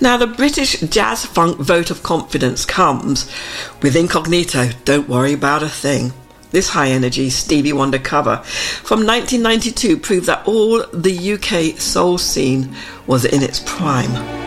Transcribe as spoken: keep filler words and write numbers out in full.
Now, the British jazz funk vote of confidence comes with Incognito, Don't Worry About a Thing. This high-energy Stevie Wonder cover from nineteen ninety-two proved that all the U K soul scene was in its prime.